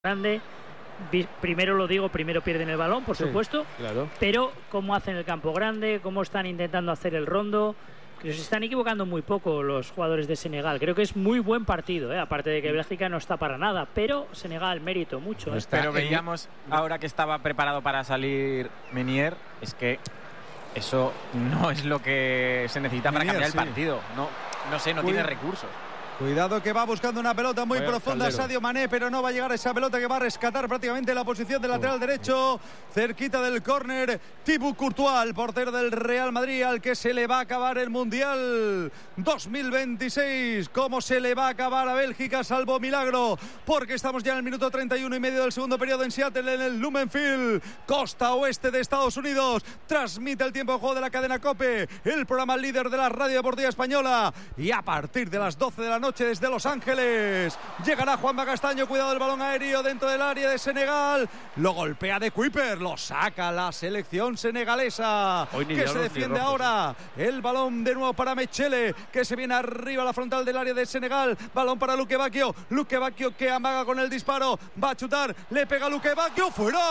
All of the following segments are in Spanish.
grande. Primero lo digo, primero pierden el balón, por supuesto, claro. Pero cómo hacen el campo grande, cómo están intentando hacer el rondo, que se están equivocando muy poco los jugadores de Senegal. Creo que es muy buen partido, aparte de que Bélgica no está para nada, pero Senegal mérito mucho. Pero veíamos ahora que estaba preparado para salir Meunier, es que eso no es lo que se necesita para cambiar el partido. No sé, no tiene recursos. Cuidado que va buscando una pelota muy profunda Caldero. Sadio Mané, pero no va a llegar a esa pelota que va a rescatar prácticamente la posición del lateral derecho, cerquita del córner. Thibaut Courtois, el portero del Real Madrid, al que se le va a acabar el Mundial 2026. ¿Cómo se le va a acabar a Bélgica, salvo milagro? Porque estamos ya en el minuto 31 y medio del segundo periodo en Seattle, en el Lumen Field, costa oeste de Estados Unidos. Transmite el tiempo de juego de la cadena COPE, el programa líder de la radio deportiva española. Y a partir de las 12 de la noche desde Los Ángeles llegará Juanma Castaño. Cuidado del balón aéreo dentro del área de Senegal, lo golpea de Kuiper, lo saca la selección senegalesa, que se defiende ahora. El balón de nuevo para Mechele, que se viene arriba a la frontal del área de Senegal. Balón para Luque Bacchio que amaga con el disparo, va a chutar, le pega Luque Bacchio, fuera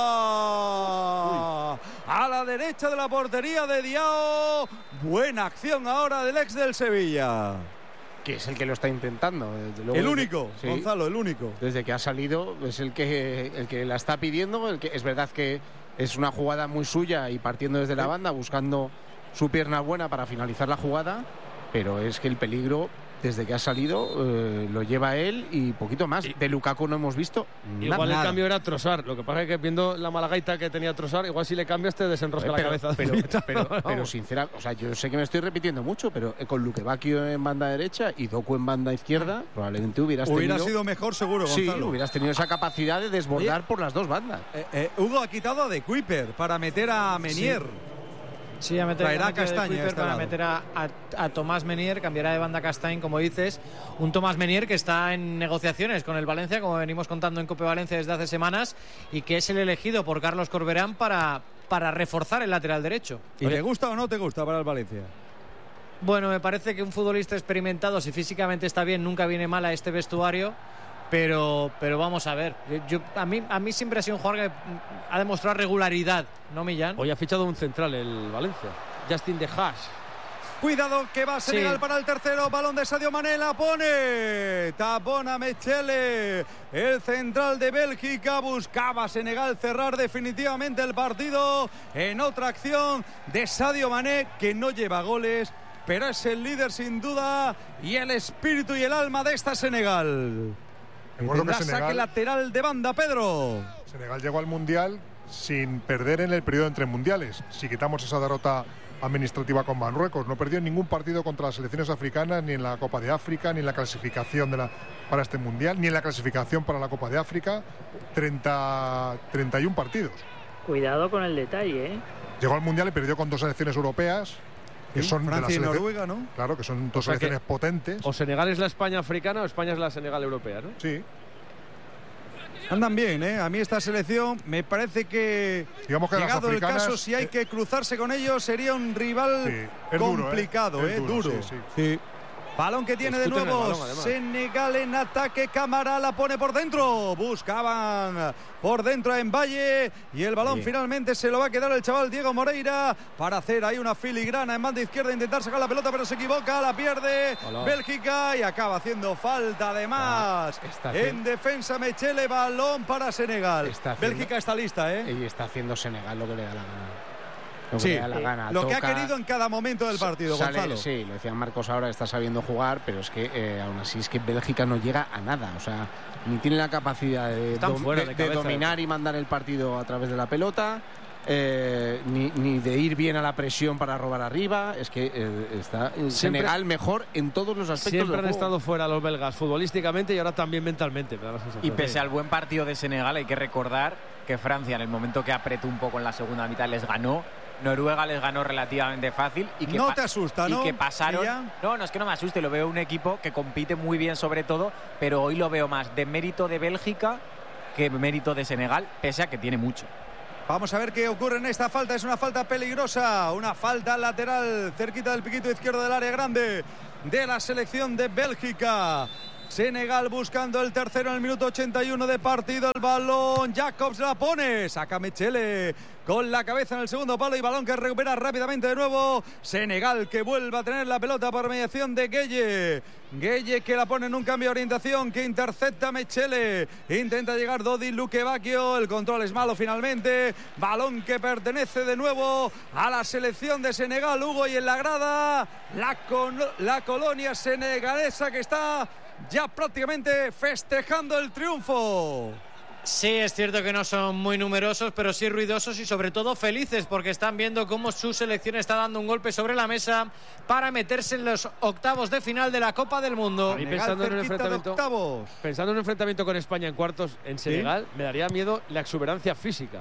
a la derecha de la portería de Diao. Buena acción ahora del ex del Sevilla, que es el que lo está intentando. Luego, el único, sí, Gonzalo, el único. Desde que ha salido es el que la está pidiendo. Es verdad que es una jugada muy suya y partiendo desde la banda, buscando su pierna buena para finalizar la jugada, pero es que el peligro desde que ha salido lo lleva él y poquito más. De Lukaku no hemos visto nada. Igual el cambio era Trossard. Lo que pasa es que viendo la mala gaita que tenía Trossard, igual si le cambias te desenrosca la cabeza. Pero sincera, o sea, yo sé que me estoy repitiendo mucho, pero con Luque Bacchio en banda derecha y Doku en banda izquierda, probablemente hubiera sido mejor, seguro, Gonzalo. Sí, hubieras tenido esa capacidad de desbordar por las dos bandas. Hugo ha quitado de Kuiper para meter a Meunier. Sí, a meter a Castaño para meter a Tomás Meunier, cambiará de banda Castaño, como dices. Un Tomás Meunier que está en negociaciones con el Valencia, como venimos contando en Cope Valencia desde hace semanas, y que es el elegido por Carlos Corberán para reforzar el lateral derecho. ¿Y te gusta o no te gusta para el Valencia? Bueno, me parece que un futbolista experimentado, si físicamente está bien, nunca viene mal a este vestuario. Pero vamos a ver. A mí siempre ha sido un jugador que ha demostrado regularidad, ¿no, Millán? Hoy ha fichado un central el Valencia, Justin De Haas. Cuidado que va Senegal para el tercero. Balón de Sadio Mané, la pone. Tapona Mechele. El central de Bélgica. Buscaba Senegal cerrar definitivamente el partido en otra acción de Sadio Mané, que no lleva goles, pero es el líder sin duda y el espíritu y el alma de esta Senegal. Tendrá saque lateral de banda, Pedro. Senegal llegó al Mundial sin perder en el periodo entre mundiales. Si quitamos esa derrota administrativa con Marruecos, no perdió ningún partido contra las selecciones africanas, ni en la Copa de África, ni en la clasificación para este Mundial, ni en la clasificación para la Copa de África. 31 partidos. Cuidado con el detalle, Llegó al Mundial y perdió con dos selecciones europeas, que son Francia y Noruega, ¿no? Claro, que son dos selecciones potentes. O Senegal es la España africana o España es la Senegal europea, ¿no? Sí. Andan bien, A mí esta selección me parece que, digamos que llegado el caso, si hay que cruzarse con ellos, sería un rival complicado, duro. Sí. Balón que tiene de nuevo balón, Senegal en ataque. Cámara la pone por dentro. Buscaban por dentro en Valle y el balón finalmente se lo va a quedar el chaval Diego Moreira para hacer ahí una filigrana en banda izquierda, intentar sacar la pelota, pero se equivoca, la pierde Bélgica y acaba haciendo falta además en defensa Mechele. Balón para Senegal. Bélgica está lista, Y está haciendo Senegal lo que le da la gana. Lo que ha querido en cada momento del partido, Gonzalo. Sí, lo decía Marcos ahora, está sabiendo jugar, pero es que aún así es que Bélgica no llega a nada. O sea, ni tiene la capacidad de dominar y mandar el partido a través de la pelota, ni de ir bien a la presión para robar arriba. Es que está Senegal mejor en todos los aspectos. Siempre han estado fuera los belgas futbolísticamente y ahora también mentalmente, me da la sensación. Y pese al buen partido de Senegal, hay que recordar que Francia, en el momento que apretó un poco en la segunda mitad, les ganó. Noruega les ganó relativamente fácil y que no te asusta, ¿no? Y que pasaron. No, es que no me asuste, lo veo un equipo que compite muy bien sobre todo, pero hoy lo veo más de mérito de Bélgica que mérito de Senegal, pese a que tiene mucho. Vamos a ver qué ocurre en esta falta. Es una falta peligrosa, una falta lateral cerquita del piquito izquierdo del área grande de la selección de Bélgica. Senegal buscando el tercero en el minuto 81 de partido. El balón, Jacobs la pone, saca Mechele con la cabeza en el segundo palo y balón que recupera rápidamente de nuevo. Senegal que vuelve a tener la pelota por mediación de Gueye. Gueye que la pone en un cambio de orientación, que intercepta Mechele. Intenta llegar Dodi Lukebakio. El control es malo finalmente. Balón que pertenece de nuevo a la selección de Senegal. Hugo, y en la grada la colonia senegalesa que está ya prácticamente festejando el triunfo. Sí, es cierto que no son muy numerosos, pero sí ruidosos y sobre todo felices, porque están viendo cómo su selección está dando un golpe sobre la mesa para meterse en los octavos de final de la Copa del Mundo. Y pensando en un enfrentamiento con España en cuartos en Senegal, me daría miedo la exuberancia física,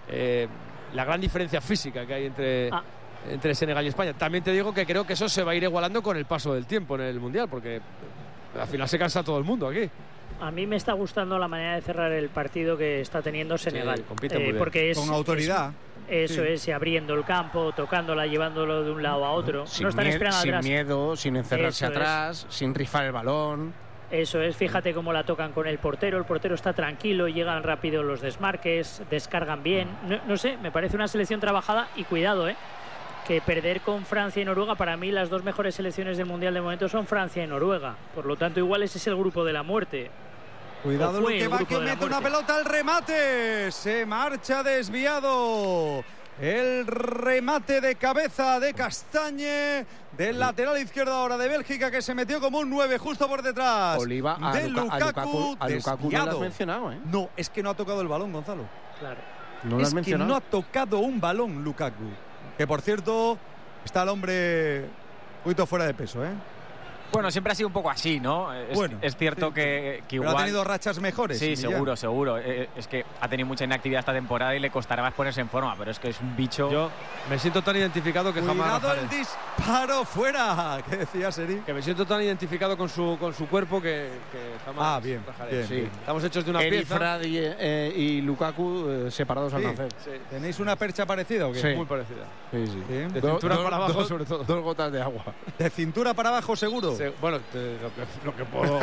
la gran diferencia física que hay entre Senegal y España. También te digo que creo que eso se va a ir igualando con el paso del tiempo en el Mundial, porque al final se cansa todo el mundo aquí. A mí me está gustando la manera de cerrar el partido que está teniendo Senegal. Sí, compite muy bien. Porque con autoridad. Eso es, abriendo el campo, tocándola, llevándolo de un lado a otro. No están esperando atrás. Sin miedo, sin encerrarse atrás, sin rifar el balón. Eso es, fíjate cómo la tocan con el portero está tranquilo, llegan rápido los desmarques, descargan bien. No sé, me parece una selección trabajada y cuidado, que perder con Francia y Noruega, para mí las dos mejores selecciones del Mundial de momento son Francia y Noruega. Por lo tanto, igual ese es el grupo de la muerte. Cuidado, Lukebakio mete una pelota al remate. Se marcha desviado. El remate de cabeza de Castañe, del lateral izquierdo ahora de Bélgica, que se metió como un 9 justo por detrás. Oliva, de Lukaku, a Lukaku no lo has mencionado, No, es que no ha tocado el balón, Gonzalo. Claro. No lo has mencionado. Que no ha tocado un balón Lukaku. Que por cierto, está el hombre un poquito fuera de peso, Bueno, siempre ha sido un poco así, ¿no? Es cierto que igual... Pero ha tenido rachas mejores. Sí, seguro. Es que ha tenido mucha inactividad esta temporada y le costará más ponerse en forma, pero es que es un bicho... Yo me siento tan identificado que jamás... Cuidado el disparo fuera. ¿Qué decía Seri? Que me siento tan identificado con su cuerpo que jamás... Bien. Sí. Estamos hechos de una pieza. Frad y Lukaku separados al nacer. Sí. ¿Tenéis una percha parecida o qué? Sí. Muy parecida. Sí. De cintura para abajo, sobre todo. 2 gotas de agua. ¿De cintura para abajo seguro? Bueno, lo que puedo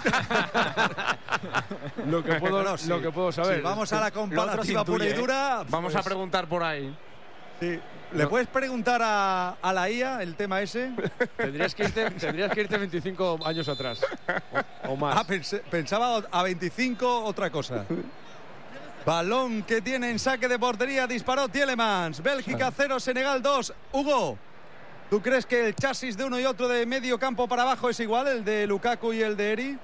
lo que puedo saber. Sí, vamos a la comparativa pura y dura. Vamos a preguntar por ahí. Sí. ¿Le puedes preguntar a la IA el tema ese? Tendrías que irte 25 años atrás o más. Pensaba a 25 otra cosa. Balón que tiene en saque de portería, disparó Tielemans. Bélgica 0, Senegal 2. Hugo, ¿tú crees que el chasis de uno y otro de medio campo para abajo es igual, el de Lukaku y el de Eri?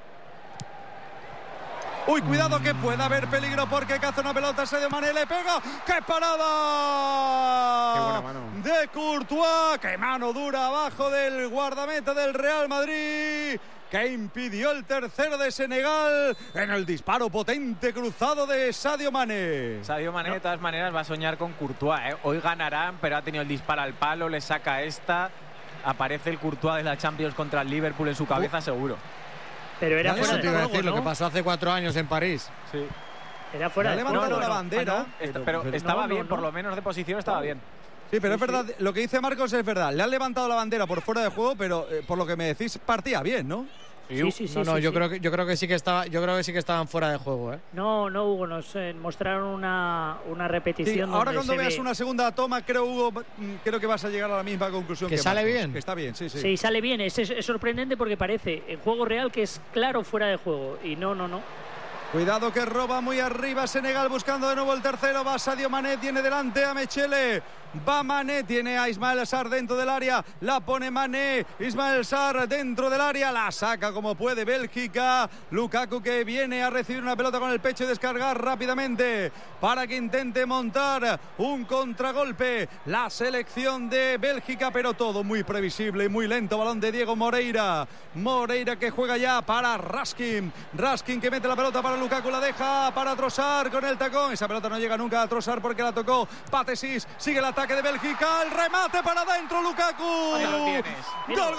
Uy, cuidado que puede haber peligro porque caza una pelota, Sadio Mané le pega. ¡Qué parada! ¡Qué buena mano! De Courtois, ¡qué mano dura abajo del guardameta del Real Madrid! Que impidió el tercero de Senegal en el disparo potente cruzado de Sadio Mané. Sadio Mané, de todas maneras, va a soñar con Courtois, Hoy ganarán, pero ha tenido el disparo al palo, le saca esta. Aparece el Courtois de la Champions contra el Liverpool en su cabeza, seguro. Pero era fuera de juego, ¿no? Lo que pasó hace 4 años en París. Sí. Era fuera de juego. Ha levantado la bandera. Pero estaba bien, por lo menos de posición estaba bien. Sí, pero es verdad, lo que dice Marcos es verdad. Le han levantado la bandera por fuera de juego, pero por lo que me decís, partía bien, ¿no? Sí. Yo creo que sí que estaban fuera de juego, No, Hugo, nos mostraron una repetición. Sí, ahora cuando veas una segunda toma, creo que vas a llegar a la misma conclusión. Que sale Marcos, bien. Que está bien, sí. Sí, sale bien. Es sorprendente porque parece en juego real que es claro fuera de juego. Y no. Cuidado que roba muy arriba Senegal buscando de nuevo el tercero. Va Sadio Mané, tiene delante a Mechele. Va Mané, tiene a Ismael Sarr dentro del área. La pone Mané. Ismael Sarr dentro del área. La saca como puede Bélgica. Lukaku que viene a recibir una pelota con el pecho y descargar rápidamente para que intente montar un contragolpe. La selección de Bélgica, pero todo muy previsible y muy lento. Balón de Diego Moreira. Moreira que juega ya para Raskin. Raskin que mete la pelota para Lukaku, la deja para Trossard con el tacón. Esa pelota no llega nunca a Trossard porque la tocó Patesis. Sigue el ataque de Bélgica. El remate para adentro, Lukaku. Ahí lo tienes. Gol.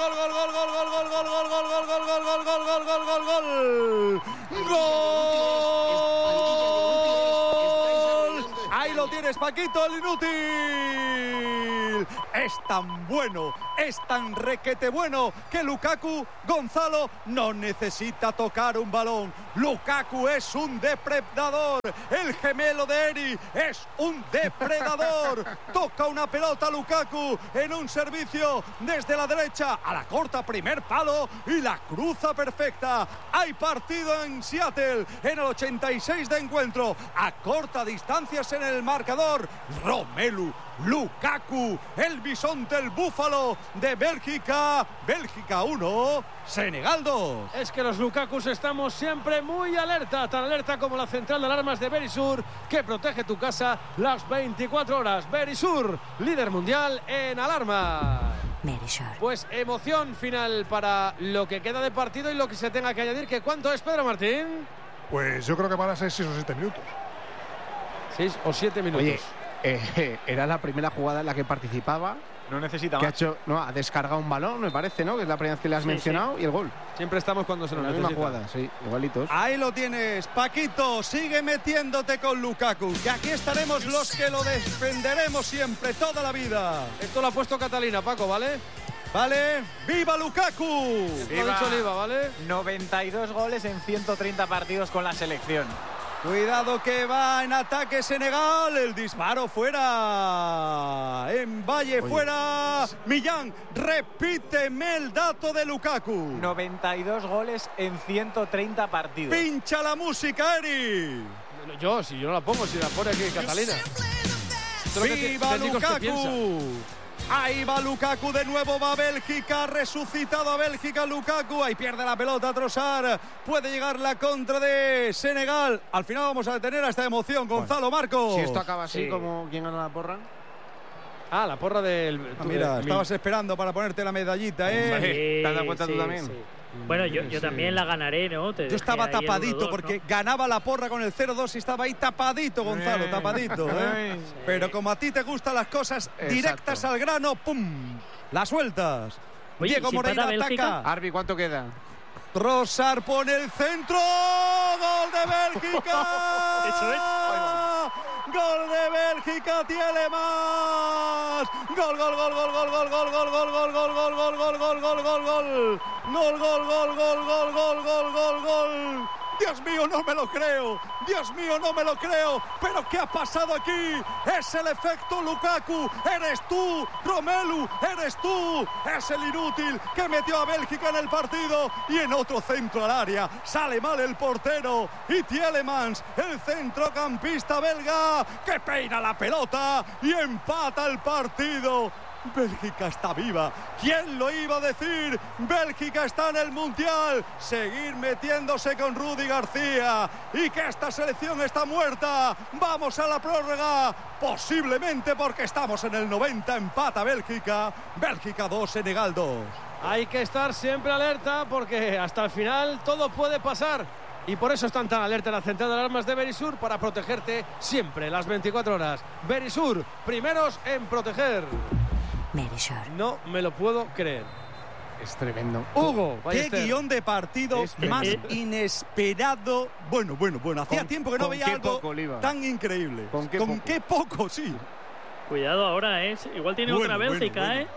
Ahí lo tienes, Paquito, el inútil. Es tan bueno, es tan requete bueno que Lukaku, Gonzalo, no necesita tocar un balón. Lukaku es un depredador. El gemelo de Eri es un depredador. Toca una pelota Lukaku en un servicio desde la derecha a la corta, primer palo, y la cruza perfecta. Hay partido en Seattle en el 86 de encuentro. A corta distancias en el marcador, Romelu Lukaku, el bisonte, el búfalo de Bélgica. Bélgica 1, Senegal 2. Es que los Lukakus estamos siempre muy alerta, tan alerta como la central de alarmas de Verisur, que protege tu casa las 24 horas. Verisur, líder mundial en alarma. Pues emoción final para lo que queda de partido y lo que se tenga que añadir. ¿Que cuánto es, Pedro Martín? Pues yo creo que van a ser 6 o 7 minutos. 6 o 7 minutos. Oye, era la primera jugada en la que participaba. No necesita que más. ha descargado un balón, me parece, ¿no? Que es la primera vez que le has mencionado, y el gol. Siempre estamos cuando se nos la necesita. misma jugada, sí, igualitos. Ahí lo tienes, Paquito, sigue metiéndote con Lukaku, que aquí estaremos los que lo defenderemos siempre, toda la vida. Esto lo ha puesto Catalina, Paco, ¿vale? Vale, ¡viva Lukaku! Lo ha dicho Oliva, ¿vale? 92 goles en 130 partidos con la selección. Cuidado que va en ataque Senegal. El disparo fuera. En Valle fuera. Millán, repíteme el dato de Lukaku. 92 goles en 130 partidos. Pincha la música, Eri. Si yo no la pongo, si la pone aquí Catalina. ¡Viva Lukaku! Ahí va Lukaku de nuevo, va Bélgica, resucitado a Bélgica Lukaku, ahí pierde la pelota Trossard, puede llegar la contra de Senegal. Al final vamos a detener a esta emoción, Gonzalo, Marcos. Si esto acaba así, como ¿quién gana la porra? Ah, la porra del... mira, estabas esperando para ponerte la medallita, ¿eh? ¿Te has dado cuenta tú también? Sí. Bueno, yo también la ganaré, ¿no? Yo estaba tapadito porque ganaba la porra con el 0-2 y estaba ahí tapadito, Gonzalo, tapadito, ¿eh? Sí. Pero como a ti te gustan las cosas directas al grano, ¡pum! Las sueltas. Oye, Diego Moreira ataca. Arbi, ¿cuánto queda? Trossard pone el centro. ¡Gol de Bélgica! Eso es. Gol de Bélgica, Tielemans. Gol, gol, gol, gol, gol, gol, gol, gol, gol, gol, gol, gol, gol, gol, gol, gol, gol, gol. Gol, gol, gol, gol, gol, gol, gol, gol, gol. Dios mío, no me lo creo. Dios mío, no me lo creo. Pero ¿qué ha pasado aquí? Es el efecto Lukaku. Eres tú, Romelu. Eres tú. Es el inútil que metió a Bélgica en el partido. Y en otro centro al área. Sale mal el portero. Y Tielemans, el centrocampista belga, que peina la pelota y empata el partido. Bélgica está viva. ¿Quién lo iba a decir? Bélgica está en el Mundial. Seguir metiéndose con Rudi García. Y que esta selección está muerta. Vamos a la prórroga. Posiblemente porque estamos en el 90. Empata Bélgica. Bélgica 2, Senegal 2. Hay que estar siempre alerta porque hasta el final todo puede pasar. Y por eso están tan alerta en la central de alarmas de Verisur, para protegerte siempre las 24 horas. Verisur, primeros en proteger. No me lo puedo creer. Es tremendo. Hugo, qué guión de partido más inesperado. Bueno. Hacía tiempo que no veía algo tan increíble. ¿Con qué poco? Sí. Cuidado ahora, ¿eh? Igual tiene otra Bélgica, ¿eh?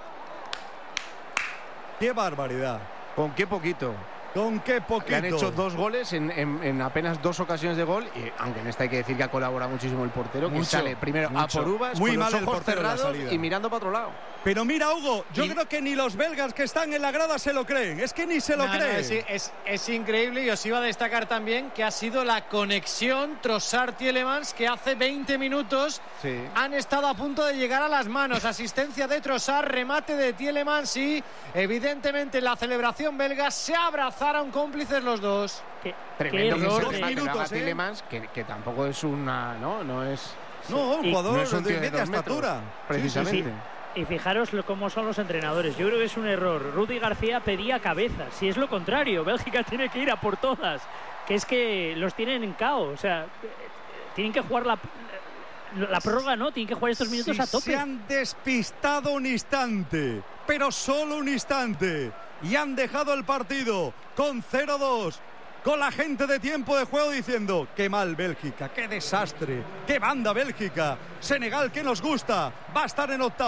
Qué barbaridad. ¿Con qué poquito? ¿Con qué poquito? Le han hecho 2 goles en apenas 2 ocasiones de gol, y aunque en esta hay que decir que ha colaborado muchísimo el portero, que sale primero a por uvas, muy con mal los el ojos portero cerrados la y mirando para otro lado. Pero mira, Hugo, yo creo que ni los belgas que están en la grada se lo creen. Es que ni se lo creen. Es increíble, y os iba a destacar también que ha sido la conexión Trossard-Tielemans, que hace 20 minutos han estado a punto de llegar a las manos. Asistencia de Trossard, remate de Tielemans, y evidentemente en la celebración belga se abrazaron cómplices los dos. Tremendo que se remate lo haga Tielemans, que tampoco es una... No es... No, un jugador de media estatura. Precisamente. Sí. Y fijaros cómo son los entrenadores. Yo creo que es un error. Rudi García pedía cabeza. Si es lo contrario, Bélgica tiene que ir a por todas. Que es que los tienen en caos. O sea, tienen que jugar la prórroga, ¿no? Tienen que jugar estos minutos a tope. Se han despistado un instante, pero solo un instante. Y han dejado el partido con 0-2. Con la gente de tiempo de juego diciendo: qué mal Bélgica, qué desastre, qué banda Bélgica. Senegal, que nos gusta, va a estar en octavos.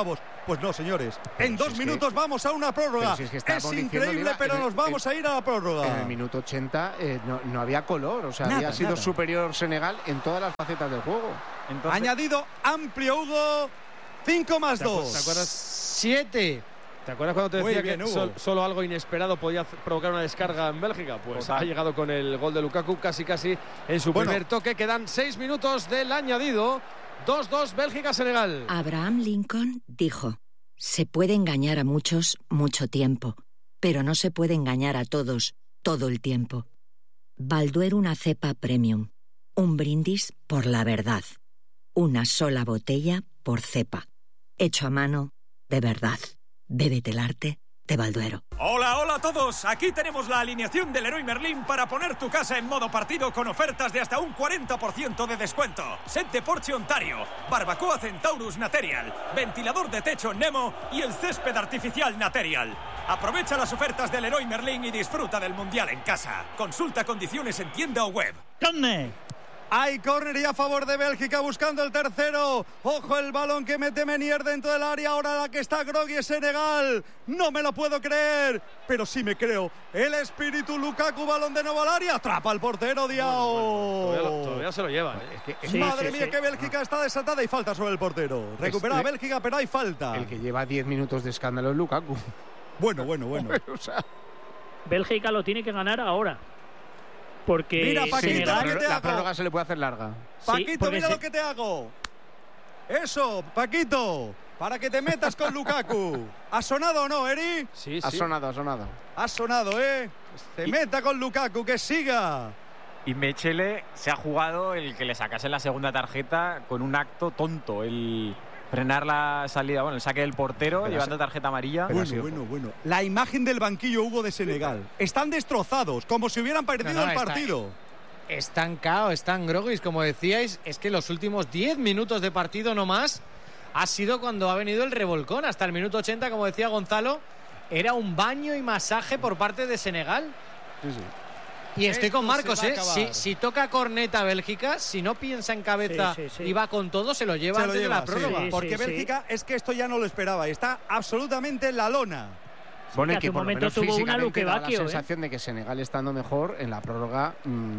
Pues no, señores. En 2 minutos vamos a una prórroga. Es increíble, pero nos vamos a ir a la prórroga. En el minuto 80 no había color. O sea, había sido superior Senegal en todas las facetas del juego. Entonces, añadido amplio, Hugo. 5 más 2. ¿Te acuerdas? 7. ¿Te acuerdas cuando te decía que solo algo inesperado podía provocar una descarga en Bélgica? Pues ha llegado con el gol de Lukaku casi en su primer toque. Quedan 6 minutos del añadido. 2-2 Bélgica-Senegal. Abraham Lincoln dijo: se puede engañar a muchos mucho tiempo, pero no se puede engañar a todos todo el tiempo. Balduero, una cepa premium. Un brindis por la verdad. Una sola botella por cepa. Hecho a mano, de verdad. Bébete el arte de Balduero. Hola, hola a todos. Aquí tenemos la alineación del Leroy Merlin para poner tu casa en modo partido con ofertas de hasta un 40% de descuento. Set de Porsche Ontario, barbacoa Centaurus Material, ventilador de techo Nemo y el césped artificial Material. Aprovecha las ofertas del Leroy Merlin y disfruta del Mundial en casa. Consulta condiciones en tienda o web. Hay córner y a favor de Bélgica buscando el tercero. Ojo el balón que mete Menier dentro del área. Ahora la que está groggy es Senegal. No me lo puedo creer, pero sí me creo. El espíritu Lukaku, balón de nuevo al área. Atrapa al portero Diao. Todavía se lo lleva. Madre mía, que Bélgica está desatada y falta sobre el portero. Recupera a Bélgica, pero hay falta. El que lleva 10 minutos de escándalo es Lukaku. Bueno. O sea, Bélgica lo tiene que ganar ahora. Porque mira, Paquito, la prórroga se le puede hacer larga. Paquito, mira lo que te hago. Eso, Paquito, para que te metas con Lukaku. ¿Ha sonado o no, Eri? Sí. Ha sonado. Ha sonado, ¿eh? Se meta con Lukaku, que siga. Y Mechele se ha jugado el que le sacase la segunda tarjeta con un acto tonto. El frenar la salida, el saque del portero, llevando tarjeta amarilla. Bueno. La imagen del banquillo, Hugo, de Senegal. Están destrozados, como si hubieran perdido el partido. Están cao, están groguis, como decíais. Es que los últimos 10 minutos de partido no más ha sido cuando ha venido el revolcón. Hasta el minuto 80, como decía Gonzalo, era un baño y masaje por parte de Senegal. Sí. Y estoy con Marcos, si toca corneta Bélgica, si no piensa en cabeza y va con todo, se lo lleva antes de la prórroga. Porque Bélgica es que esto ya no lo esperaba. Está absolutamente en la lona. Pone que por lo menos tuvo una Luquevaquio, da la sensación de que Senegal, estando mejor en la prórroga,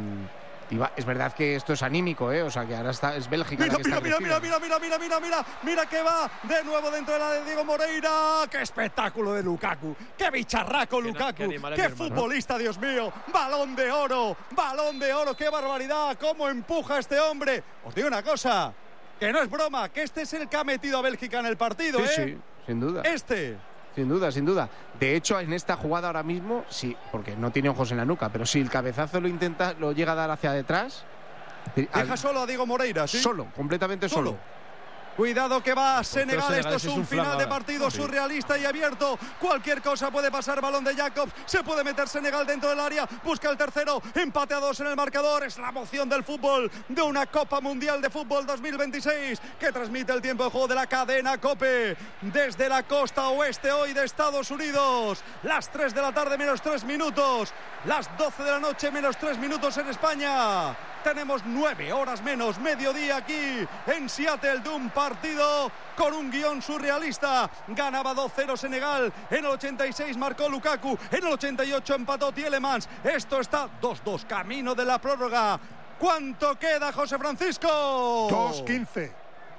es verdad que esto es anímico, o sea que ahora es Bélgica la que está creciendo. Mira que va de nuevo dentro de la de Diego Moreira. ¡Qué espectáculo de Lukaku! ¡Qué bicharraco Lukaku! ¡Qué futbolista, Dios mío! ¡Balón de oro! ¡Qué barbaridad! ¡Cómo empuja este hombre! Os digo una cosa, que no es broma, que este es el que ha metido a Bélgica en el partido, Sí, sin duda. Sin duda. De hecho, en esta jugada ahora mismo, sí, porque no tiene ojos en la nuca, pero si el cabezazo lo llega a dar hacia detrás. Deja solo a Diego Moreira, ¿sí? Solo, completamente solo. Cuidado que va Senegal, esto es un final de partido surrealista y abierto. Cualquier cosa puede pasar, balón de Jacobs, se puede meter Senegal dentro del área, busca el tercero, empate a 2 en el marcador. Es la emoción del fútbol, de una Copa Mundial de Fútbol 2026 que transmite el tiempo de juego de la cadena COPE desde la costa oeste hoy de Estados Unidos. Las 3 de la tarde menos 3 minutos, las 12 de la noche menos 3 minutos en España. Tenemos 9 horas menos, mediodía aquí en Seattle, de un partido con un guión surrealista. Ganaba 2-0 Senegal, en el 86 marcó Lukaku, en el 88 empató Tielemans. Esto está 2-2, camino de la prórroga. ¿Cuánto queda, José Francisco? 2:15.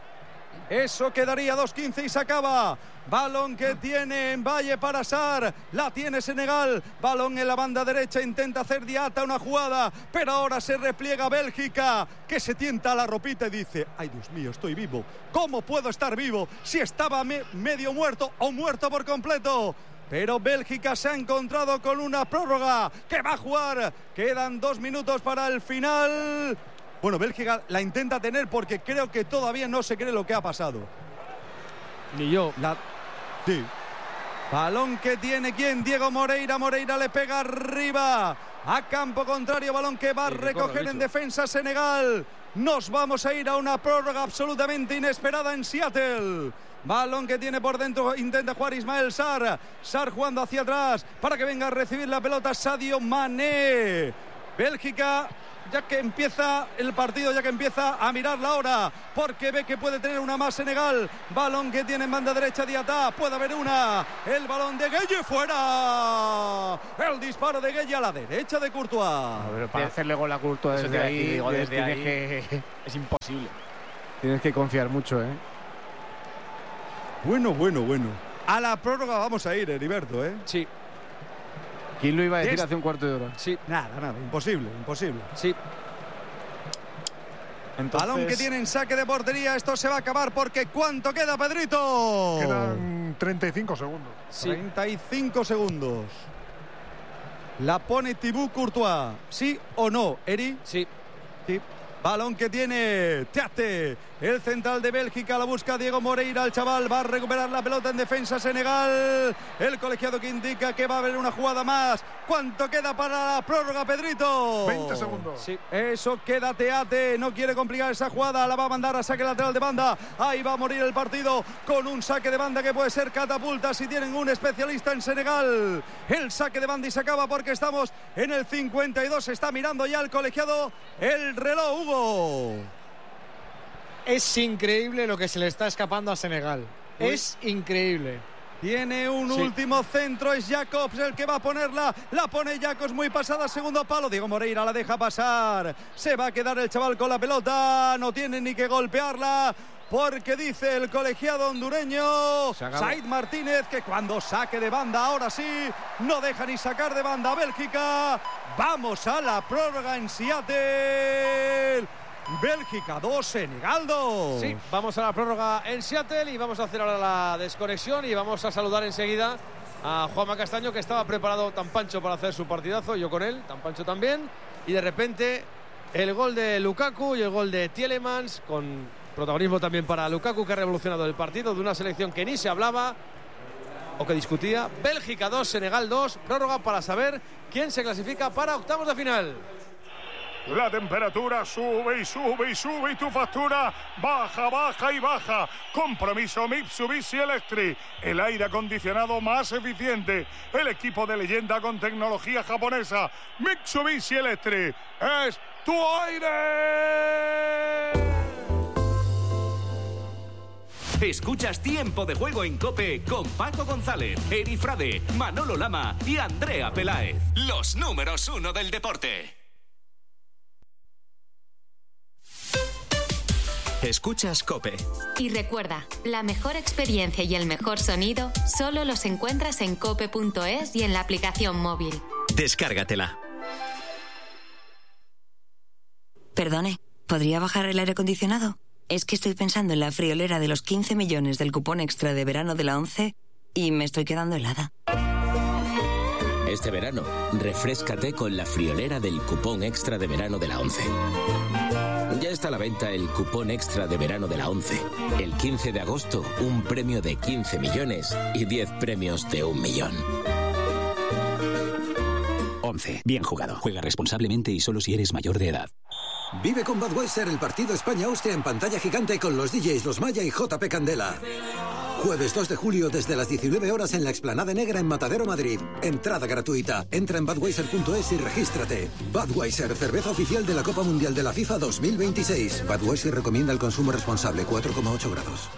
Eso quedaría 2:15 y se acaba. Balón que tiene en Valle para Sarr, la tiene Senegal, balón en la banda derecha, intenta hacer Diata una jugada, pero ahora se repliega Bélgica, que se tienta la ropita y dice: ay Dios mío, estoy vivo, ¿cómo puedo estar vivo si estaba medio muerto o muerto por completo? Pero Bélgica se ha encontrado con una prórroga que va a jugar, quedan 2 minutos para el final. Bueno, Bélgica la intenta tener porque creo que todavía no se cree lo que ha pasado. Ni yo. Sí. Balón que tiene ¿quién? Diego Moreira. Moreira le pega arriba a campo contrario. Balón que va a recoger en defensa Senegal. Nos vamos a ir a una prórroga absolutamente inesperada en Seattle. Balón que tiene por dentro, intenta jugar Ismael Sarr. Sarr jugando hacia atrás para que venga a recibir la pelota Sadio Mané. Bélgica ya que empieza el partido, ya que empieza a mirar la hora, porque ve que puede tener una más Senegal. Balón que tiene en banda derecha Diatá, puede haber una. El balón de Gueye fuera. El disparo de Gueye a la derecha de Courtois. A ver, para hacerle gol a Courtois desde ahí, desde ahí es imposible. Tienes que confiar mucho, ¿eh? Bueno. A la prórroga vamos a ir, Heriberto, ¿eh? Sí. ¿Quién lo iba a decir hace un cuarto de hora? Sí. Nada, imposible. Sí. Entonces... Balón que tiene en saque de portería. Esto se va a acabar porque ¿cuánto queda, Pedrito? Quedan 35 segundos. Sí. 35 segundos. La pone Thibaut Courtois. ¿Sí o no, Eri? Sí. Balón que tiene Teate, el central de Bélgica, la busca Diego Moreira, el chaval va a recuperar la pelota en defensa Senegal, el colegiado que indica que va a haber una jugada más. ¿Cuánto queda para la prórroga, Pedrito? 20 segundos. Sí. Eso queda Teate, no quiere complicar esa jugada, la va a mandar a saque lateral de banda, ahí va a morir el partido con un saque de banda que puede ser catapulta si tienen un especialista en Senegal. El saque de banda y se acaba porque estamos en el 52, está mirando ya el colegiado el reloj, Hugo. Es increíble lo que se le está escapando a Senegal. Es increíble. Tiene un último centro, es Jacobs el que va a ponerla, la pone Jacobs muy pasada, segundo palo, Diego Moreira la deja pasar, se va a quedar el chaval con la pelota, no tiene ni que golpearla, porque dice el colegiado hondureño Said Martínez que cuando saque de banda, ahora sí, no deja ni sacar de banda a Bélgica. Vamos a la prórroga en Seattle. Bélgica 2, Senegal 2. Sí, vamos a la prórroga en Seattle y vamos a hacer ahora la desconexión y vamos a saludar enseguida a Juanma Castaño, que estaba preparado tan pancho para hacer su partidazo, yo con él, tan pancho también, y de repente el gol de Lukaku y el gol de Tielemans, con protagonismo también para Lukaku, que ha revolucionado el partido de una selección que ni se hablaba o que discutía. Bélgica 2, Senegal 2, prórroga para saber quién se clasifica para octavos de final. La temperatura sube y tu factura baja. Compromiso Mitsubishi Electric, el aire acondicionado más eficiente, el equipo de leyenda con tecnología japonesa. Mitsubishi Electric es tu aire. Escuchas Tiempo de Juego en COPE con Paco González, Eri Frade, Manolo Lama y Andrea Peláez. Los números 1 del deporte. Escuchas COPE. Y recuerda, la mejor experiencia y el mejor sonido solo los encuentras en cope.es y en la aplicación móvil. Descárgatela. Perdone, ¿podría bajar el aire acondicionado? Es que estoy pensando en la friolera de los 15 millones del cupón extra de verano de la 11 y me estoy quedando helada. Este verano, refréscate con la friolera del cupón extra de verano de la 11. Ya está a la venta el cupón extra de verano de la 11. El 15 de agosto, un premio de 15 millones y 10 premios de 1 millón. 11. Bien jugado. Juega responsablemente y solo si eres mayor de edad. Vive con Budweiser el partido España-Austria en pantalla gigante con los DJs Los Maya y JP Candela. Jueves 2 de julio desde las 19 horas en la Explanada Negra en Matadero, Madrid. Entrada gratuita. Entra en budweiser.es y regístrate. Budweiser, cerveza oficial de la Copa Mundial de la FIFA 2026. Budweiser recomienda el consumo responsable, 4,8 grados.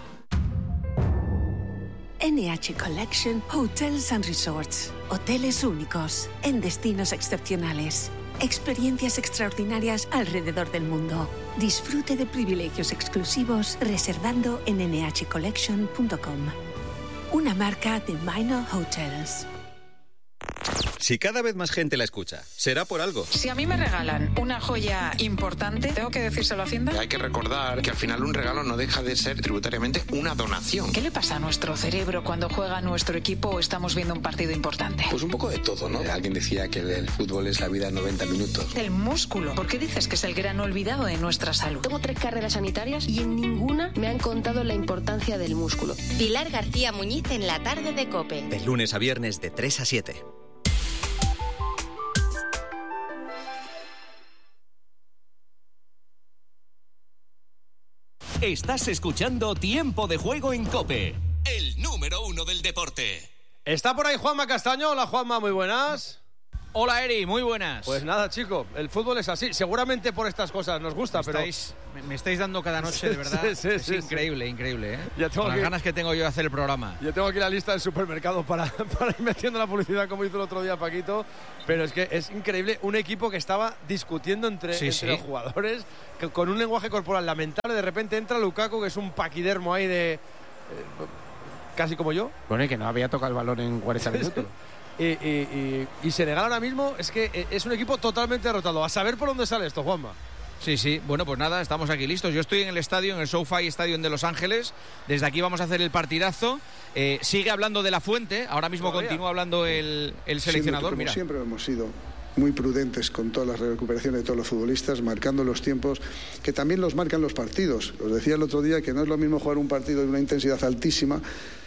NH Collection Hotels and Resorts. Hoteles únicos, en destinos excepcionales. Experiencias extraordinarias alrededor del mundo. Disfrute de privilegios exclusivos reservando en nhcollection.com. Una marca de Minor Hotels. Si cada vez más gente la escucha, será por algo. Si a mí me regalan una joya importante, ¿tengo que decírselo a Hacienda? Hay que recordar que al final un regalo no deja de ser tributariamente una donación. ¿Qué le pasa a nuestro cerebro cuando juega nuestro equipo o estamos viendo un partido importante? Pues un poco de todo, ¿no? Alguien decía que el fútbol es la vida en 90 minutos. El músculo. ¿Por qué dices que es el gran olvidado de nuestra salud? Tengo 3 carreras sanitarias y en ninguna me han contado la importancia del músculo. Pilar García Muñiz en la tarde de COPE. De lunes a viernes de 3 a 7. Estás escuchando Tiempo de Juego en COPE, el número 1 del deporte. Está por ahí Juanma Castaño. Hola Juanma, muy buenas. Hola Eri, muy buenas. Pues nada, chico, el fútbol es así. Seguramente por estas cosas nos gusta, pero... Me estáis dando cada noche, de verdad. Es increíble, increíble, ¿eh? Con las ganas que tengo yo de hacer el programa. Yo tengo aquí la lista del supermercado para ir metiendo la publicidad como hizo el otro día Paquito. Pero es que es increíble un equipo que estaba discutiendo entre los jugadores, que con un lenguaje corporal lamentable. De repente entra Lukaku, que es un paquidermo ahí de... casi como yo. Bueno, y que no había tocado el balón en 40 minutos. Y Senegal ahora mismo es que es un equipo totalmente derrotado. A saber por dónde sale esto, Juanma. Sí, bueno, pues nada, estamos aquí listos. Yo estoy en el estadio, en el SoFi Stadium de Los Ángeles. Desde aquí vamos a hacer el partidazo. Sigue hablando de La Fuente, ahora mismo continúa hablando el seleccionador. Como siempre hemos sido muy prudentes con todas las recuperaciones de todos los futbolistas, marcando los tiempos que también los marcan los partidos. Os decía el otro día que no es lo mismo jugar un partido de una intensidad altísima.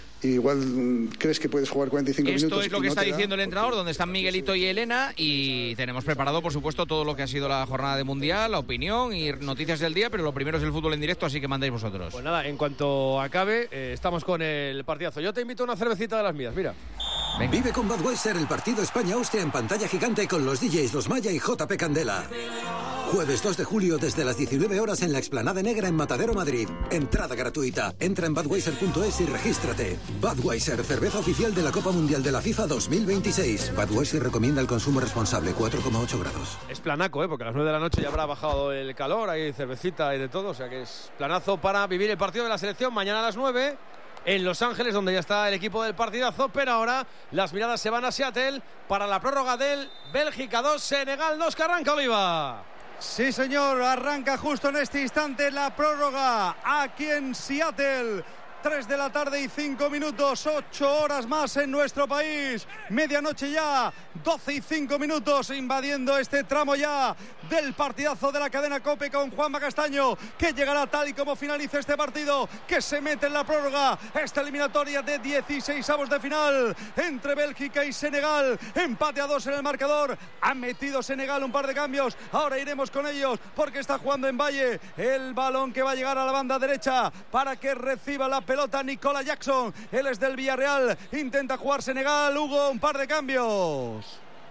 Igual crees que puedes jugar 45 minutos. Esto es lo que está diciendo el entrenador, donde están Miguelito y Elena, y tenemos preparado, por supuesto, todo lo que ha sido la jornada de Mundial, la opinión y noticias del día, pero lo primero es el fútbol en directo, así que mandáis vosotros. Pues nada, en cuanto acabe, estamos con el partidazo. Yo te invito a una cervecita de las mías, mira. Venga. Vive con Budweiser el partido España-Austria en pantalla gigante con los DJs Los Maya y JP Candela. Jueves 2 de julio desde las 19 horas en la Explanada Negra en Matadero, Madrid. Entrada gratuita. Entra en budweiser.es y regístrate. Budweiser, cerveza oficial de la Copa Mundial de la FIFA 2026. Budweiser recomienda el consumo responsable, 4,8 grados. Es planaco, porque a las 9 de la noche ya habrá bajado el calor, hay cervecita y de todo, o sea que es planazo para vivir el partido de la selección mañana a las 9 en Los Ángeles, donde ya está el equipo del partidazo, pero ahora las miradas se van a Seattle para la prórroga del Bélgica 2, Senegal 2, que arranca Oliva. Sí, señor, arranca justo en este instante la prórroga aquí en Seattle. 3 de la tarde y 5 minutos, 8 horas más en nuestro país. Medianoche ya, 12 y 5 minutos, invadiendo este tramo ya del partidazo de la cadena COPE con Juanma Castaño, que llegará tal y como finalice este partido, que se mete en la prórroga. Esta eliminatoria de 16avos de final entre Bélgica y Senegal. Empate a 2 en el marcador. Ha metido Senegal un par de cambios. Ahora iremos con ellos porque está jugando en Valle. El balón que va a llegar a la banda derecha para que reciba la pelota Nicola Jackson. Él es del Villarreal. Intenta jugar Senegal. Hugo, un par de cambios.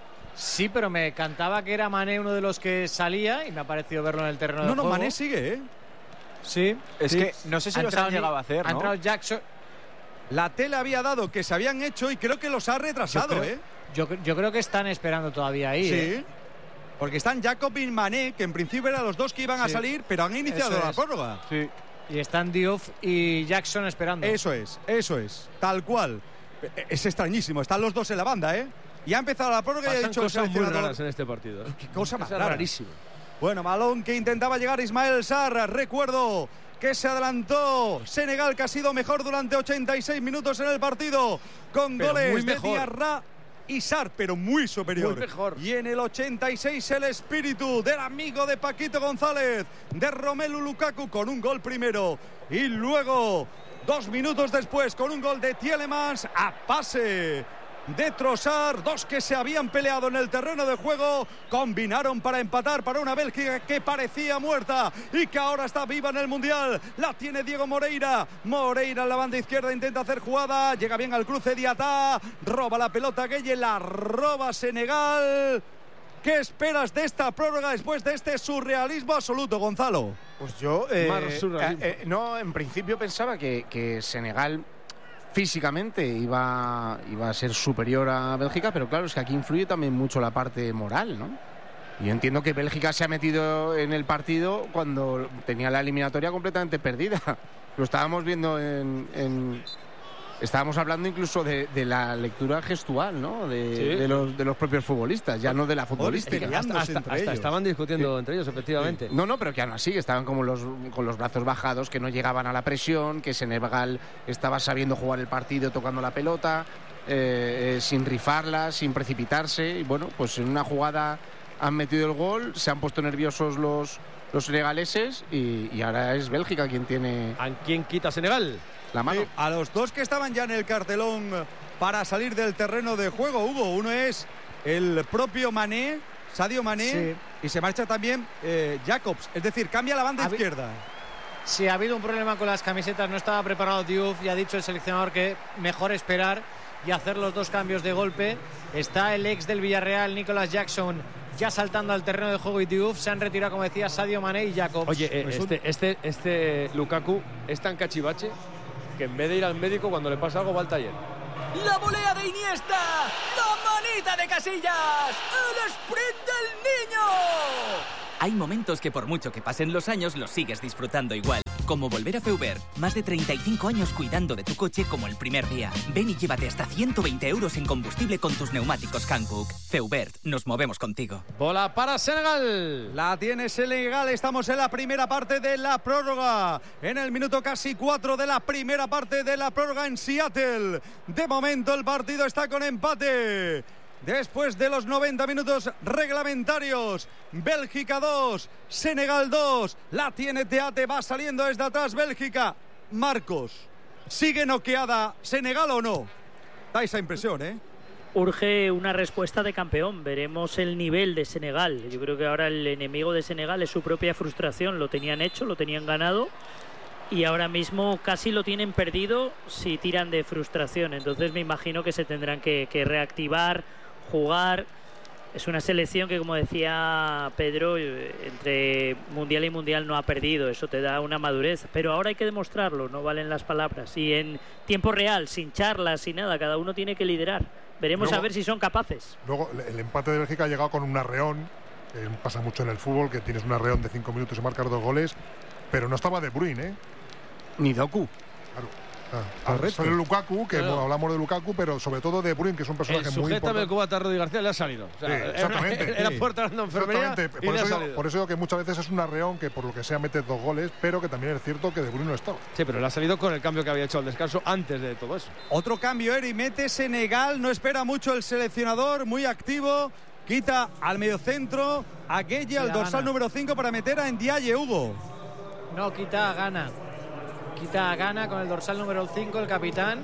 Sí, pero me cantaba que era Mané uno de los que salía y me ha parecido verlo en el terreno de juego. No, Mané sigue, ¿eh? Sí. Es que no sé si los han llegado a hacer, ¿no? Ha entrado Jackson. La tele había dado que se habían hecho y creo que los ha retrasado, yo creo que están esperando todavía ahí. Sí. Porque están Jacob y Mané, que en principio eran los dos que iban a salir, pero han iniciado la prórroga. Sí. Y están Diouf y Jackson esperando. Eso es, tal cual. Es extrañísimo, están los dos en la banda, ¿eh? Y ha empezado la prórroga y ha dicho cosas muy raras en este partido. Qué cosa más rara. Rarísimo. Bueno, balón que intentaba llegar Ismael Sarr. Recuerdo que se adelantó Senegal, que ha sido mejor durante 86 minutos en el partido, con goles de Diarra y Sarr, pero muy superior. Muy mejor. Y en el 86 el espíritu del amigo de Paquito González, de Romelu Lukaku, con un gol primero. Y luego, 2 minutos después, con un gol de Tielemans a pase de Trossard. Dos que se habían peleado en el terreno de juego, combinaron para empatar para una Bélgica que parecía muerta y que ahora está viva en el Mundial. La tiene Diego Moreira. Moreira en la banda izquierda intenta hacer jugada, llega bien al cruce Diatá, roba la pelota Gueye, la roba Senegal. ¿Qué esperas de esta prórroga después de este surrealismo absoluto, Gonzalo? Pues yo no, en principio pensaba que Senegal físicamente iba a ser superior a Bélgica, pero claro, es que aquí influye también mucho la parte moral, ¿no? Y yo entiendo que Bélgica se ha metido en el partido cuando tenía la eliminatoria completamente perdida. Lo estábamos viendo estábamos hablando incluso de la lectura gestual, ¿no? De los propios futbolistas, ya no de la futbolística. Hasta estaban discutiendo entre ellos, efectivamente. No, pero que aún así estaban como con los brazos bajados, que no llegaban a la presión, que Senegal estaba sabiendo jugar el partido, tocando la pelota, sin rifarla, sin precipitarse. Y bueno, pues en una jugada han metido el gol, se han puesto nerviosos los senegaleses y ahora es Bélgica quien tiene... ¿A quién quita Senegal? La mano. A los dos que estaban ya en el cartelón para salir del terreno de juego, Hugo. Uno es el propio Mané, Sadio Mané, y se marcha también Jacobs. Es decir, cambia la banda izquierda. Sí, ha habido un problema con las camisetas, no estaba preparado Diouf y ha dicho el seleccionador que mejor esperar y hacer los 2 cambios de golpe. Está el ex del Villarreal, Nicolas Jackson, ya saltando al terreno de juego y Diouf. Se han retirado, como decía, Sadio Mané y Jacobs. Oye, este Lukaku es tan cachivache que en vez de ir al médico cuando le pasa algo va al taller. La volea de Iniesta, la manita de Casillas, el sprint del niño. Hay momentos que por mucho que pasen los años los sigues disfrutando igual. Como volver a Feubert, más de 35 años cuidando de tu coche como el primer día. Ven y llévate hasta 120 euros en combustible con tus neumáticos Hankook. Feubert, nos movemos contigo. Bola para Senegal. La tiene Senegal, estamos en la primera parte de la prórroga. En el minuto casi 4 de la primera parte de la prórroga en Seattle. De momento el partido está con empate. Después de los 90 minutos reglamentarios, Bélgica 2, Senegal 2, la tiene Teate, va saliendo desde atrás Bélgica. Marcos, ¿sigue noqueada Senegal o no? Da esa impresión, ¿eh? Urge una respuesta de campeón, veremos el nivel de Senegal. Yo creo que ahora el enemigo de Senegal es su propia frustración, lo tenían hecho, lo tenían ganado. Y ahora mismo casi lo tienen perdido si tiran de frustración. Entonces me imagino que se tendrán que reactivar, jugar. Es una selección que, como decía Pedro, entre mundial y mundial no ha perdido. Eso te da una madurez, pero ahora hay que demostrarlo, no valen las palabras. Y en tiempo real, sin charlas, sin nada, cada uno tiene que liderar. Veremos luego, a ver si son capaces. Luego el empate de Bélgica ha llegado con un arreón, que pasa mucho en el fútbol, que tienes un arreón de 5 minutos y marcas 2 goles, pero no estaba De Bruyne, ¿eh? Ni Doku. Claro. Sale Lukaku, que hablamos de Lukaku, pero sobre todo de Bruyne, que es un personaje muy importante. Sujétame el cubata a Rudy García, le ha salido. O sea, sí, exactamente. Era puerta de enfermería y le ha salido. Por eso digo que muchas veces es un arreón que por lo que sea mete 2 goles, pero que también es cierto que De Bruyne no estaba. Sí, pero le ha salido con el cambio que había hecho al descanso antes de todo eso. Otro cambio, Eri, mete Senegal, no espera mucho el seleccionador, muy activo. Quita al mediocentro a Gueye, al dorsal número 5, para meter a Ndiaye, Hugo. No, quita a Ghana. Quita a Ghana con el dorsal número 5, el capitán.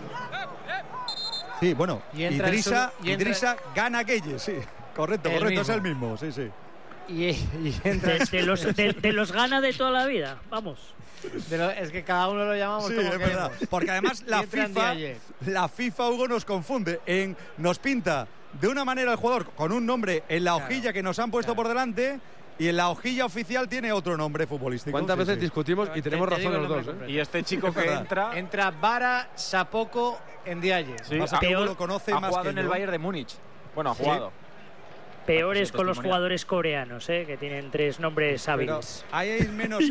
Sí, bueno, Idrissa Gana Gueye, sí. Correcto, mismo. Es el mismo, sí, sí. Y entra de los Ghana de toda la vida, vamos. Es que cada uno lo llamamos sí, como es verdad. Porque además la FIFA, Hugo, nos confunde. Nos pinta de una manera el jugador con un nombre en la hojilla que nos han puesto por delante, y en la hojilla oficial tiene otro nombre futbolístico. ¿Cuántas veces discutimos y tenemos razón los dos? Y este chico que entra Bara Sapoko Ndiaye. Sí, lo conoce ha más jugado que en el Bayern de Múnich. Bueno, ha jugado. Peores con los jugadores coreanos, que tienen 3 nombres hábiles. Pero ahí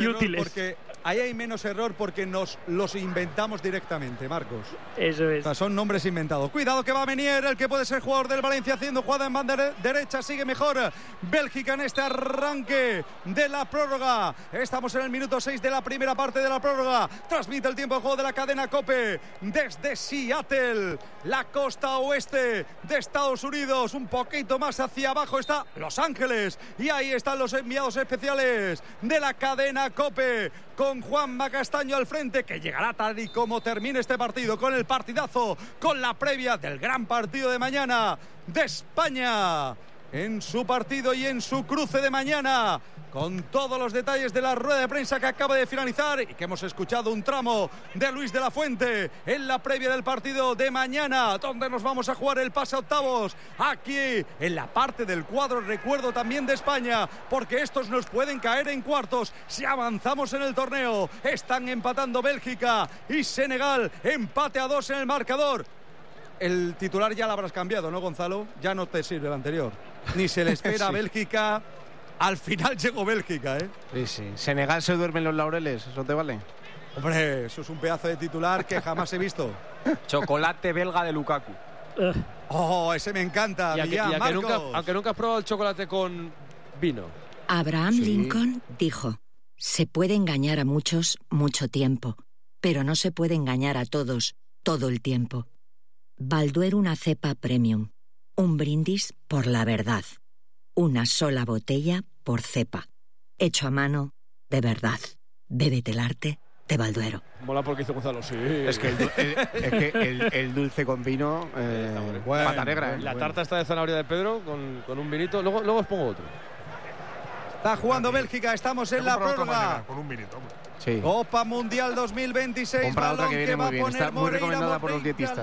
hay menos error porque nos los inventamos directamente, Marcos. Eso es. O sea, son nombres inventados. Cuidado que va Menier, el que puede ser jugador del Valencia, haciendo jugada en banda derecha. Sigue mejor Bélgica en este arranque de la prórroga. Estamos en el minuto 6 de la primera parte de la prórroga. Transmite el tiempo de juego de la cadena COPE desde Seattle, la costa oeste de Estados Unidos. Un poquito más hacia abajo está Los Ángeles, y ahí están los enviados especiales de la cadena COPE, con Juanma Castaño al frente, que llegará tal y como termine este partido, con el partidazo, con la previa del gran partido de mañana de España, en su partido y en su cruce de mañana, con todos los detalles de la rueda de prensa que acaba de finalizar y que hemos escuchado un tramo de Luis de la Fuente en la previa del partido de mañana, donde nos vamos a jugar el pase a octavos, aquí en la parte del cuadro, recuerdo, también de España, porque estos nos pueden caer en cuartos si avanzamos en el torneo. Están empatando Bélgica y Senegal, empate a 2 en el marcador. El titular ya lo habrás cambiado, ¿no, Gonzalo? Ya no te sirve el anterior. Ni se le espera a Bélgica. Al final llegó Bélgica, ¿eh? Sí, sí. Senegal se duerme en los laureles, ¿eso te vale? Hombre, eso es un pedazo de titular que jamás he visto. Chocolate belga de Lukaku. Oh, ese me encanta. Aunque nunca has probado el chocolate con vino. Abraham Lincoln dijo: se puede engañar a muchos mucho tiempo, pero no se puede engañar a todos todo el tiempo. Balduero, una cepa premium. Un brindis por la verdad. Una sola botella por cepa. Hecho a mano, de verdad. Bébete el arte de Balduero. Mola porque hizo Gonzalo, sí. Es que el dulce con vino, pata negra. La tarta está de zanahoria de Pedro con un vinito. Luego os pongo otro. Está jugando Bélgica, estamos en la prórroga. Con un vinito, hombre. Sí. Copa Mundial 2026. Compra otra que viene muy bien. Está muy Moreira, recomendada por los dietistas.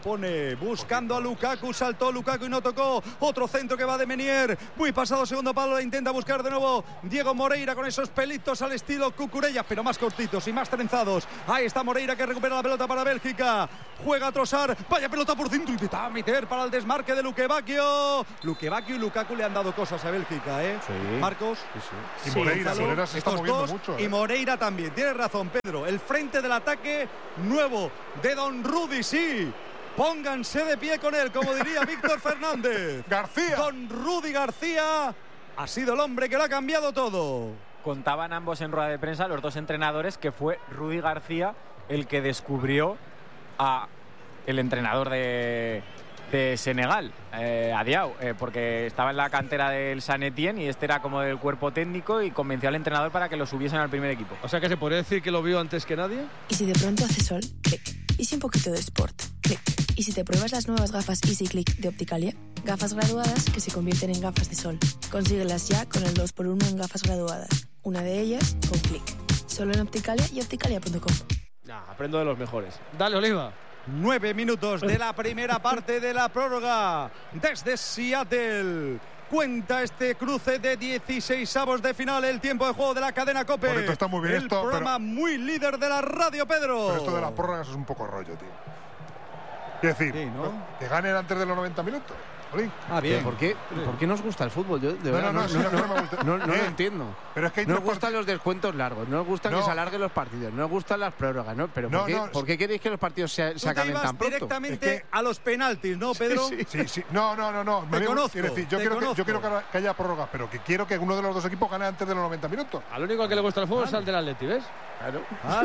pone buscando a Lukaku, saltó Lukaku y no tocó. Otro centro que va de Menier, muy pasado segundo palo, la intenta buscar de nuevo Diego Moreira con esos pelitos al estilo Cucurella, pero más cortitos y más trenzados. Ahí está Moreira que recupera la pelota para Bélgica, juega a Trossard, vaya pelota por dentro, intentaba meter para el desmarque de Luque Bacchio y Lukaku le han dado cosas a Bélgica, Sí. Marcos. Sí. Y Moreira se está moviendo mucho. Y Moreira también, tienes razón, Pedro. El frente del ataque nuevo de Don Rudy, sí. Pónganse de pie con él, como diría Víctor Fernández. García. Don Rudy García ha sido el hombre que lo ha cambiado todo. Contaban ambos en rueda de prensa, los dos entrenadores, que fue Rudy García el que descubrió a el entrenador de Senegal, a Diao, porque estaba en la cantera del San Etienne y este era como del cuerpo técnico y convenció al entrenador para que lo subiesen al primer equipo. O sea que se podría decir que lo vio antes que nadie. Y si de pronto hace sol, clic. Y si un poquito de sport, clic. Y si te pruebas las nuevas gafas Easy Click de Opticalia, gafas graduadas que se convierten en gafas de sol. Consíguelas ya con el 2x1 en gafas graduadas. Una de ellas con clic. Solo en Opticalia y opticalia.com. Aprendo de los mejores. Dale, Oliva. 9 minutos de la primera parte de la prórroga desde Seattle. Cuenta este cruce de 16avos de final, el tiempo de juego de la cadena COPE. Por esto está muy bien el esto, programa muy líder de la radio, Pedro. Pero esto de las prórrogas es un poco rollo, tío. Quiero decir, sí, ¿no? Que ganen antes de los 90 minutos. Bien. ¿Por qué nos gusta el fútbol? Yo de verdad no lo entiendo. Pero es que no nos gustan los descuentos largos, no nos gustan que se alarguen los partidos, no nos gustan las prórrogas, ¿no? Pero ¿por qué queréis que los partidos se acaben tan pronto? Directamente a los penaltis, ¿no, Pedro? Sí. No. Te conozco. Quiero decir, yo quiero que haya prórrogas, pero que quiero que uno de los dos equipos gane antes de los 90 minutos. Al único que le gusta el fútbol es al del Atleti, ¿ves? Claro.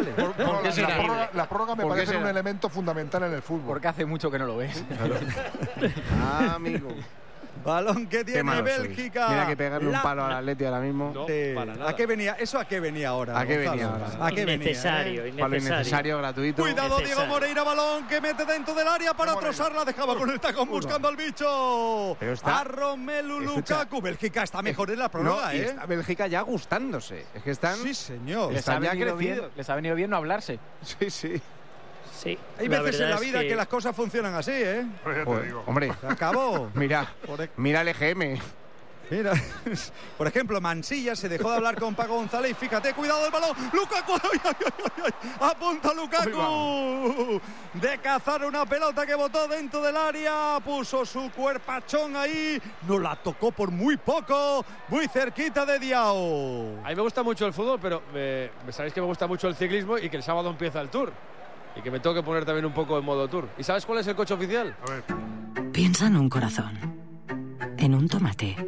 Vale. La prórroga me parece un elemento fundamental en el fútbol. Porque hace mucho que no lo ves. Claro. Amigo. Balón que tiene Bélgica. Mira que pegarle un palo al Atleti ahora mismo. No, para nada. ¿A qué venía? ¿Eso a qué venía ahora? ¿A qué venía ahora? ¿A qué innecesario, venía? Palo innecesario, gratuito. Cuidado, Diego Moreira, balón que mete dentro del área para Trossard, la dejaba con el tacón buscando al bicho. A Romelu Lukaku. Bélgica está mejor en la prórroga, y está Bélgica ya gustándose. Es que están. Sí, señor. Están ya crecidos. Les ha venido bien no hablarse. Sí. Sí, hay veces en la vida que las cosas funcionan así, ¿eh? Pues ya te digo. Hombre, se acabó. Mira el EGM. Mira, por ejemplo, Mansilla se dejó de hablar con Paco González y fíjate, cuidado el balón, Lukaku, ¡ay! Apunta Lukaku de cazar una pelota que botó dentro del área, puso su cuerpachón ahí, no la tocó por muy poco, muy cerquita de Diao. A mí me gusta mucho el fútbol, pero sabéis que me gusta mucho el ciclismo y que el sábado empieza el Tour. Y que me tengo que poner también un poco en modo Tour. ¿Y sabes cuál es el coche oficial? A ver. Piensa en un corazón, en un tomate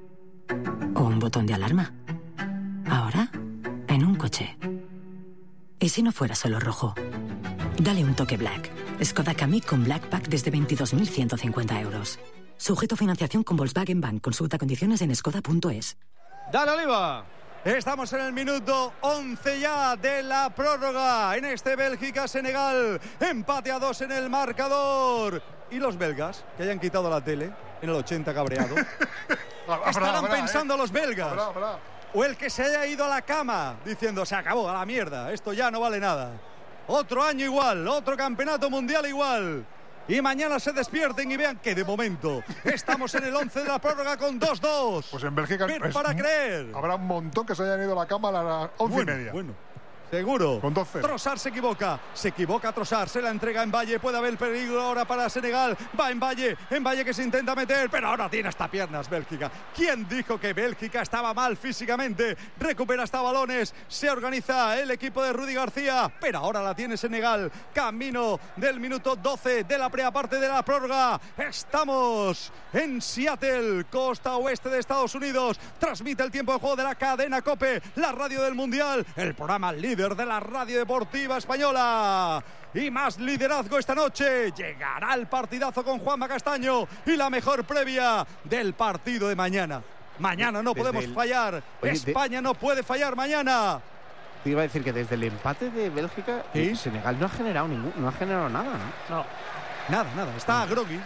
o un botón de alarma. Ahora, en un coche. ¿Y si no fuera solo rojo? Dale un toque Black. Skoda Kamiq con Black Pack desde 22.150 euros. Sujeto a financiación con Volkswagen Bank. Consulta condiciones en skoda.es. ¡Dale, Oliva! Estamos en el minuto 11 ya de la prórroga en este Bélgica-Senegal. Empate a 2 en el marcador. Y los belgas, que hayan quitado la tele en el 80 cabreado. Estarán pensando los belgas. O el que se haya ido a la cama diciendo se acabó, a la mierda, esto ya no vale nada. Otro año igual, otro campeonato mundial igual. Y mañana se despierten y vean que de momento estamos en el 11 de la prórroga con 2-2. Pues en Bélgica para creer. Habrá un montón que se hayan ido a la cama a las 11:30. Bueno. Seguro. Con 12. Trossard se equivoca Trossard, se la entrega en Valle, puede haber peligro ahora para Senegal, va en Valle que se intenta meter, pero ahora tiene hasta piernas Bélgica. ¿Quién dijo que Bélgica estaba mal físicamente? Recupera hasta balones, se organiza el equipo de Rudy García, pero ahora la tiene Senegal, camino del minuto 12 de la primera parte de la prórroga. Estamos en Seattle, costa oeste de Estados Unidos, transmite el tiempo de juego de la cadena COPE, la radio del Mundial, el programa líder de la radio deportiva española. Y más liderazgo esta noche. Llegará el partidazo con Juanma Castaño y la mejor previa del partido de mañana. Mañana no podemos fallar. España no puede fallar mañana. Te iba a decir que desde el empate de Bélgica, Senegal no ha generado nada, ¿no? Nada. Está groggy.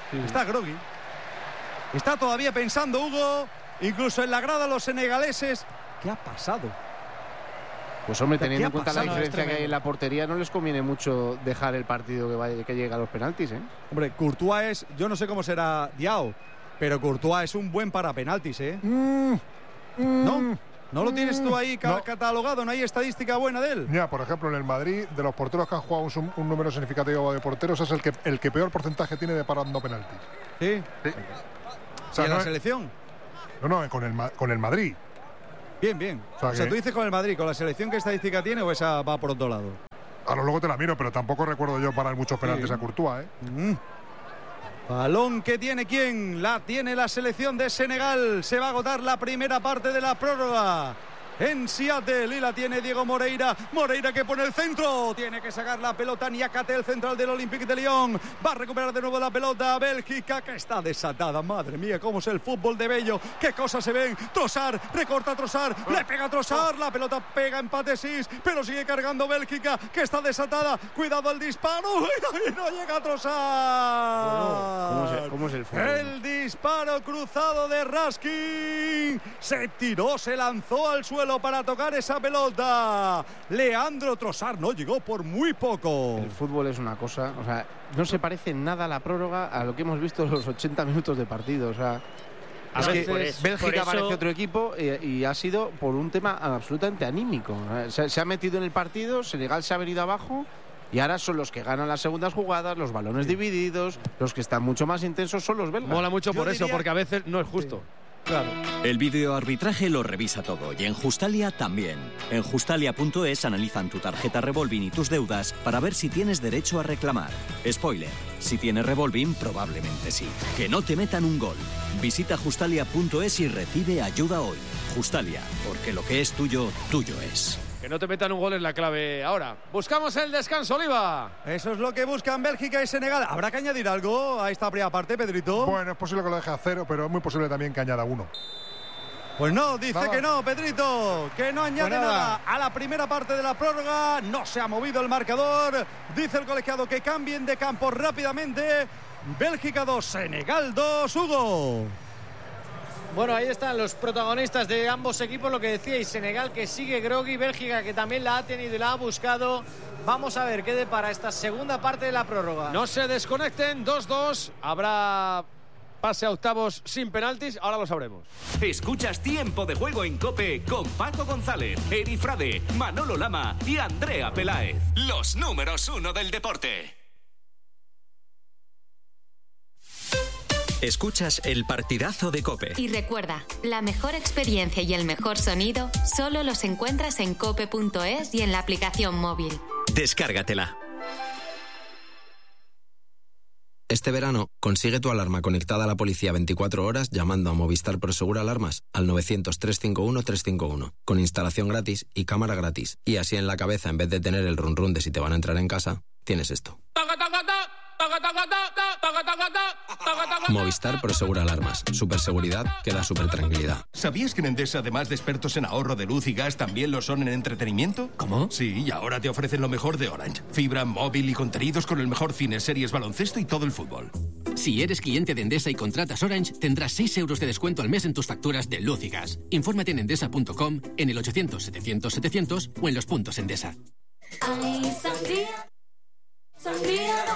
Está todavía pensando, Hugo, incluso en la grada los senegaleses. ¿Qué ha pasado? Pues hombre, teniendo en cuenta la diferencia que hay en la portería, no les conviene mucho dejar el partido que llegue a los penaltis, ¿eh? Hombre, Courtois yo no sé cómo será Diao, pero Courtois es un buen para penaltis, ¿eh? ¿No lo tienes tú ahí catalogado? ¿No hay estadística buena de él? Ya, por ejemplo, en el Madrid, de los porteros que han jugado un número significativo de porteros, es el que peor porcentaje tiene de parando penaltis. ¿Sí? O sea, ¿y en la selección? No, con el Madrid. Bien. O sea, tú dices con el Madrid, ¿con la selección qué estadística tiene o esa va por otro lado? Ahora luego te la miro, pero tampoco recuerdo yo parar muchos penaltis a Courtois, ¿eh? Balón que tiene ¿quién? La tiene la selección de Senegal. Se va a agotar la primera parte de la prórroga en Seattle y la tiene Diego Moreira. Moreira que pone el centro. Tiene que sacar la pelota Niakate, el central del Olympique de Lyon. Va a recuperar de nuevo la pelota Bélgica, que está desatada. Madre mía, cómo es el fútbol de Bello. Qué cosas se ven. Trossard, recorta Trossard. Le pega a Trossard. La pelota pega empate 6, pero sigue cargando Bélgica, que está desatada. Cuidado el disparo. Y no llega Trossard. ¿Cómo es el fútbol? El disparo cruzado de Raskin. Se tiró, se lanzó al suelo para tocar esa pelota. Leandro Trossard no llegó por muy poco. El fútbol es una cosa, o sea, no se parece en nada la prórroga a lo que hemos visto en los 80 minutos de partido, o sea, es que Bélgica parece otro equipo y ha sido por un tema absolutamente anímico. Se ha metido en el partido, Senegal se ha venido abajo y ahora son los que ganan las segundas jugadas, los balones divididos, los que están mucho más intensos son los belgas. Mola mucho por eso, porque a veces no es justo. Claro. El videoarbitraje lo revisa todo y en Justalia también. En Justalia.es analizan tu tarjeta Revolving y tus deudas para ver si tienes derecho a reclamar. Spoiler, si tienes Revolving probablemente sí. Que no te metan un gol. Visita Justalia.es y recibe ayuda hoy. Justalia, porque lo que es tuyo, tuyo es. Que no te metan un gol es la clave ahora. Buscamos el descanso, Oliva. Eso es lo que buscan Bélgica y Senegal. ¿Habrá que añadir algo a esta primera parte, Pedrito? Bueno, es posible que lo deje a 0, pero es muy posible también que añada 1. Pues no, dice que no, Pedrito, que no añade nada a la primera parte de la prórroga. No se ha movido el marcador. Dice el colegiado que cambien de campo rápidamente. Bélgica 2, Senegal 2, Hugo. Bueno, ahí están los protagonistas de ambos equipos, lo que decíais, Senegal que sigue groggy, Bélgica que también la ha tenido y la ha buscado. Vamos a ver qué depara esta segunda parte de la prórroga. No se desconecten, 2-2, habrá pase a octavos sin penaltis, ahora lo sabremos. Escuchas Tiempo de Juego en COPE con Paco González, Eri Frade, Manolo Lama y Andrea Peláez. Los números 1 del deporte. Escuchas el partidazo de COPE. Y recuerda, la mejor experiencia y el mejor sonido solo los encuentras en cope.es y en la aplicación móvil. Descárgatela. Este verano, consigue tu alarma conectada a la policía 24 horas llamando a Movistar Prosegur Alarmas al 900-351-351, con instalación gratis y cámara gratis. Y así en la cabeza, en vez de tener el run run de si te van a entrar en casa, tienes esto. Movistar Prosegur Alarmas. Superseguridad que da supertranquilidad. ¿Sabías que en Endesa, además de expertos en ahorro de luz y gas, también lo son en entretenimiento? ¿Cómo? Sí, y ahora te ofrecen lo mejor de Orange. Fibra, móvil y contenidos con el mejor cine, series, baloncesto y todo el fútbol. Si eres cliente de Endesa y contratas Orange, tendrás 6 euros de descuento al mes en tus facturas de luz y gas. Infórmate en endesa.com, en el 800-700-700 o en los puntos Endesa. Sangría